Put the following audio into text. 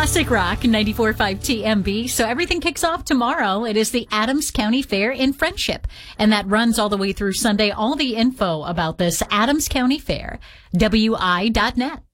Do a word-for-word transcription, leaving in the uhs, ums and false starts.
Classic Rock ninety-four point five T M B. So everything kicks off tomorrow. It is the Adams County Fair in Friendship, and that runs all the way through Sunday. All the info about this Adams County Fair, W I dot net.